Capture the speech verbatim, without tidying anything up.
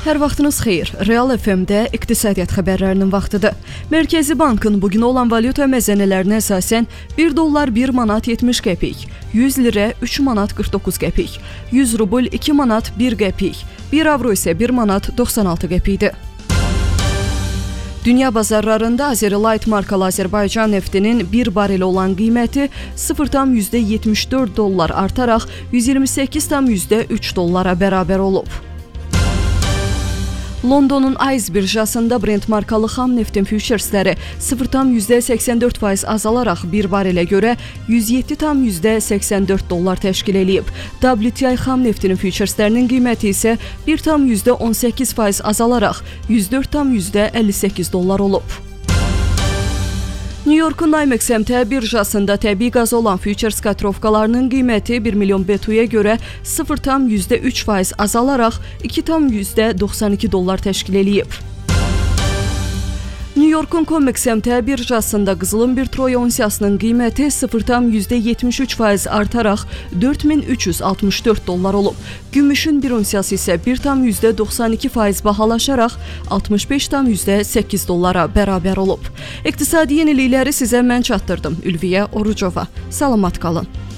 Hər vaxtınız xeyir. Real F M-də iqtisadiyyat xəbərlərinin vaxtıdır. Mərkəzi Bankın bugün olan valyuta məzənələrinə əsasən bir dollar bir manat yetmiş qəpik, yüz lirə üç manat qırx doqquz qəpik, yüz rubl iki manat bir qəpik, bir avro isə bir manat doxsan altı qəpikdir. Dünya bazarlarında Azerlight markalı Azərbaycan neftinin bir bareli olan qiyməti sıfır tam yüzdə yetmiş dörd dollar artaraq yüz iyirmi səkkiz tam yüzdə üç dollara bərabər olub. Londonun Ayz birjasında Brent markalı xam neftin füturesləri sıfır tam yüzdə səksən dörd faiz azalaraq bir barelə görə yüz yeddi tam yüzdə səksən dörd dollar təşkil edib. W T I xam neftinin fütureslərinin qiyməti isə bir tam yüzdə on səkkiz faiz azalaraq yüz dörd tam yüzdə əlli səkkiz dollar olub. New Yorkun Nymex M T birjasında təbii qaz olan futures katrovkalarının qiyməti bir milyon B T U-ya görə sıfır tam yüzdə üç faiz azalaraq iki tam yüzdə doxsan iki dollar təşkil edib. New Yorkun Comex M T birjasında qızılın bir troy onsiyasının qiyməti sıfır tam yüzdə yetmiş üç faiz artaraq dörd min üç yüz altmış dörd dollar olub. Gümüşün bir onsiyası isə bir tam yüzdə doxsan iki faiz bahalaşaraq altmış beş tam yüzdə səkkiz dollara bərabər olub. İqtisadi yenilikləri sizə mən çatdırdım. Ülviyə Orucova. Salamat qalın.